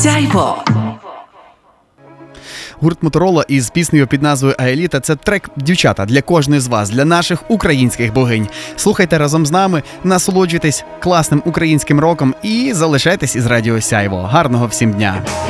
Сяйво. Гурт Моторола із піснею під назвою «Аеліта» – це трек «Дівчата» для кожної з вас, для наших українських богинь. Слухайте разом з нами, насолоджуйтесь класним українським роком і залишайтесь із Радіо Сяйво. Гарного всім дня!